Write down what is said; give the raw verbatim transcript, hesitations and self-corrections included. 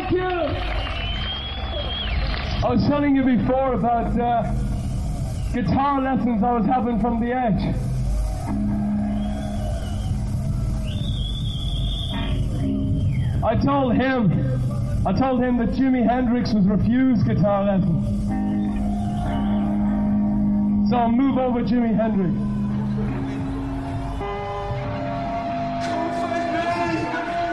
Thank you. I was telling you before about uh, guitar lessons I was having from the Edge. I told him, I told him that Jimi Hendrix was refused guitar lessons. So I'll move over Jimi Hendrix.